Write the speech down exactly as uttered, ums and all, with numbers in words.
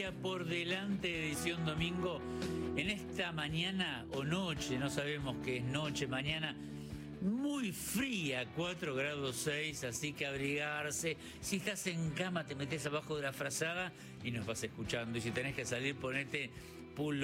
Por delante, edición domingo, en esta mañana o noche, no sabemos qué es noche, mañana, muy fría, cuatro grados seis, así que abrigarse. Si estás en cama, te metes abajo de la frazada y nos vas escuchando. Y si tenés que salir, ponete pulo.